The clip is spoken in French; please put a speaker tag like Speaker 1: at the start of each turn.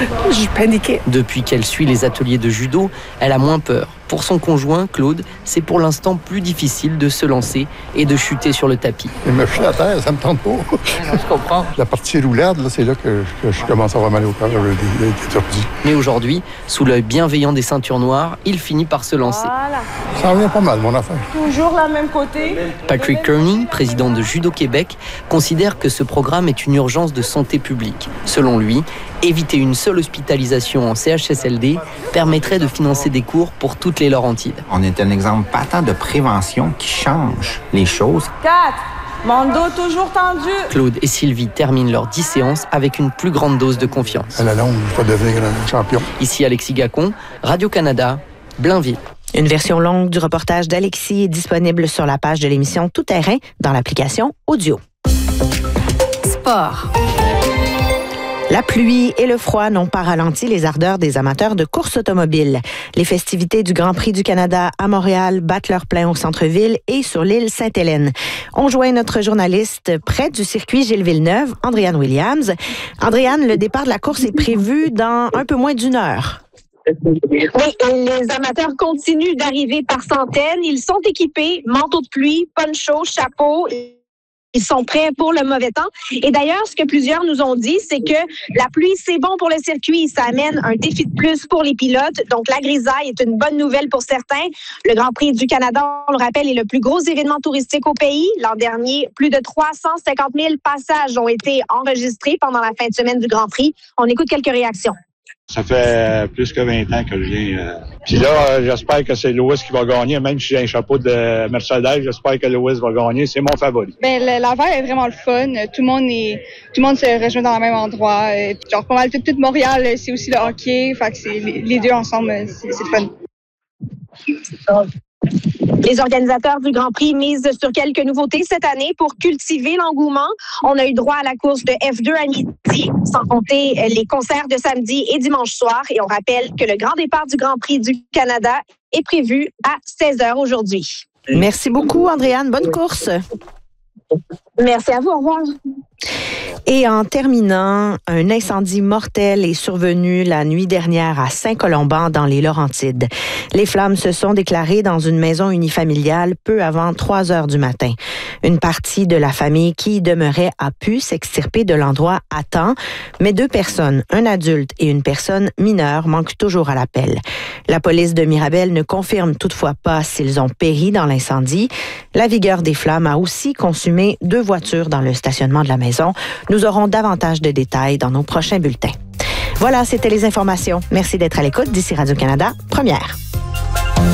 Speaker 1: Je paniquais.
Speaker 2: Depuis qu'elle suit les ateliers de judo, elle a moins peur. Pour son conjoint, Claude, c'est pour l'instant plus difficile de se lancer et de chuter sur le tapis.
Speaker 3: Et me fier à terre, ça me tente pas.
Speaker 2: Je comprends.
Speaker 3: La partie roulade, là, c'est là que je commence à avoir mal au cœur, des étourdis.
Speaker 2: Mais aujourd'hui, sous l'œil bienveillant des ceintures noires, il finit par se lancer.
Speaker 1: Voilà.
Speaker 3: Ça revient pas mal, mon affaire.
Speaker 1: Toujours la même côté.
Speaker 2: Patrick Kearney, président de Judo Québec, considère que ce programme est une urgence de santé publique. Selon lui, éviter une seule hospitalisation en CHSLD permettrait de financer des cours pour toutes les Laurentides.
Speaker 4: On est un exemple patent de prévention qui change les choses.
Speaker 1: 4. Mon dos toujours tendu.
Speaker 2: Claude et Sylvie terminent leurs 10 séances avec une plus grande dose de confiance.
Speaker 3: À la longue, je vais devenir un champion.
Speaker 2: Ici Alexis Gacon, Radio-Canada, Blainville.
Speaker 5: Une version longue du reportage d'Alexis est disponible sur la page de l'émission Tout Terrain dans l'application Audio.
Speaker 6: Sport.
Speaker 5: La pluie et le froid n'ont pas ralenti les ardeurs des amateurs de course automobile. Les festivités du Grand Prix du Canada à Montréal battent leur plein au centre-ville et sur l'île Sainte-Hélène. On joint notre journaliste près du circuit Gilles Villeneuve, Andréane Williams. Andréane, le départ de la course est prévu dans un peu moins d'une heure.
Speaker 7: Oui, les amateurs continuent d'arriver par centaines. Ils sont équipés, manteau de pluie, poncho, chapeau. Ils sont prêts pour le mauvais temps. Et d'ailleurs, ce que plusieurs nous ont dit, c'est que la pluie, c'est bon pour le circuit. Ça amène un défi de plus pour les pilotes. Donc, la grisaille est une bonne nouvelle pour certains. Le Grand Prix du Canada, on le rappelle, est le plus gros événement touristique au pays. L'an dernier, plus de 350 000 passages ont été enregistrés pendant la fin de semaine du Grand Prix. On écoute quelques réactions.
Speaker 8: Ça fait plus que 20 ans que je viens. Puis là, j'espère que c'est Lewis qui va gagner. Même si j'ai un chapeau de Mercedes, j'espère que Lewis va gagner. C'est mon favori.
Speaker 9: L'affaire est vraiment le fun. Tout le monde se rejoint dans le même endroit. Genre, pas mal toute Montréal, c'est aussi le hockey. Fait que c'est les deux ensemble, c'est le fun.
Speaker 7: Les organisateurs du Grand Prix misent sur quelques nouveautés cette année pour cultiver l'engouement. On a eu droit à la course de F2 à midi, sans compter les concerts de samedi et dimanche soir. Et on rappelle que le grand départ du Grand Prix du Canada est prévu à 16h aujourd'hui.
Speaker 5: Merci beaucoup, Andréane. Bonne course.
Speaker 7: Merci à vous. Au revoir.
Speaker 5: Et en terminant, un incendie mortel est survenu la nuit dernière à Saint-Colomban dans les Laurentides. Les flammes se sont déclarées dans une maison unifamiliale peu avant 3 heures du matin. Une partie de la famille qui y demeurait a pu s'extirper de l'endroit à temps, mais 2 personnes, un adulte et une personne mineure, manquent toujours à l'appel. La police de Mirabel ne confirme toutefois pas s'ils ont péri dans l'incendie. La vigueur des flammes a aussi consumé 2 voitures dans le stationnement de la maison. Nous aurons davantage de détails dans nos prochains bulletins. Voilà, c'était les informations. Merci d'être à l'écoute d'ici Radio-Canada, première.